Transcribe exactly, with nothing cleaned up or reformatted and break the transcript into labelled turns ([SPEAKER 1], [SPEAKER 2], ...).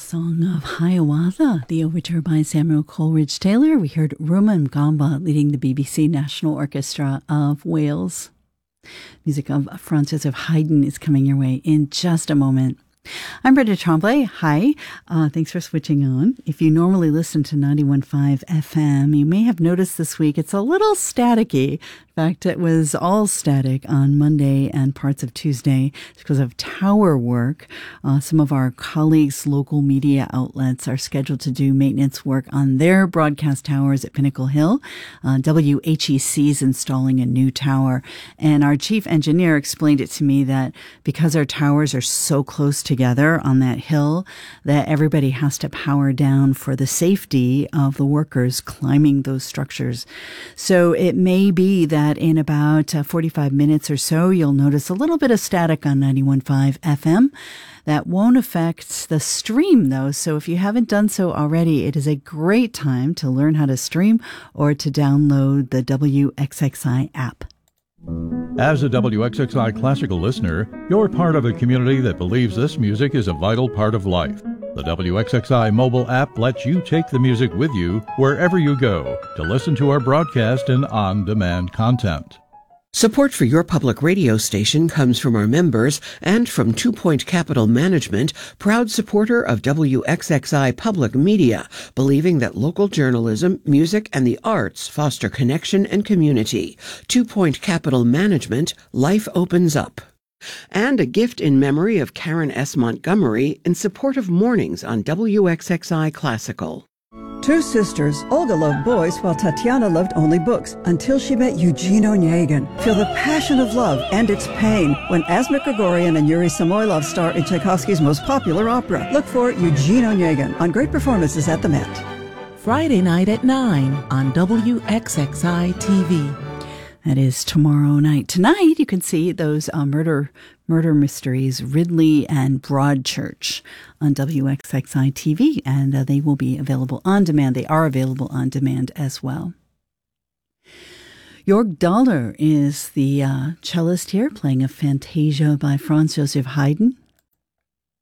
[SPEAKER 1] Song of Hiawatha, the overture by Samuel Coleridge Taylor. We heard Ruma Mgamba leading the B B C National Orchestra of Wales. Music of Franz Joseph Haydn is coming your way in just a moment. I'm Brenda Tremblay. Hi. Uh, thanks for switching on. If you normally listen to ninety-one point five F M, you may have noticed this week it's a little staticky. In fact, it was all static on Monday and parts of Tuesday. It's because of tower work. Uh, some of our colleagues' local media outlets are scheduled to do maintenance work on their broadcast towers at Pinnacle Hill. Uh, W H E C is installing a new tower. And our chief engineer explained it to me that because our towers are so close together on that hill, that everybody has to power down for the safety of the workers climbing those structures. So it may be that in about uh, forty-five minutes or so, you'll notice a little bit of static on ninety-one point five F M. That won't affect the stream, though. So if you haven't done so already, it is a great time to learn how to stream or to download the W X X I app.
[SPEAKER 2] As a W X X I classical listener, you're part of a community that believes this music is a vital part of life. The W X X I mobile app lets you take the music with you wherever you go to listen to our broadcast and on-demand content.
[SPEAKER 3] Support for your public radio station comes from our members and from Two Point Capital Management, proud supporter of W X X I Public Media, believing that local journalism, music, and the arts foster connection and community. Two Point Capital Management, life opens up. And a gift in memory of Karen S. Montgomery in support of mornings on W X X I Classical.
[SPEAKER 4] Two sisters, Olga loved boys while Tatiana loved only books until she met Eugene Onegin. Feel the passion of love and its pain when Asmik Grigorian and Yuri Samoylov star in Tchaikovsky's most popular opera. Look for Eugene Onegin on great performances at the Met.
[SPEAKER 5] Friday night at nine on W X X I T V.
[SPEAKER 1] That is tomorrow night. Tonight, you can see those uh, murder murder mysteries, Ridley and Broadchurch, on W X X I T V, and uh, they will be available on demand. They are available on demand as well. Jörg Dahler is the uh, cellist here, playing a Fantasia by Franz Joseph Haydn.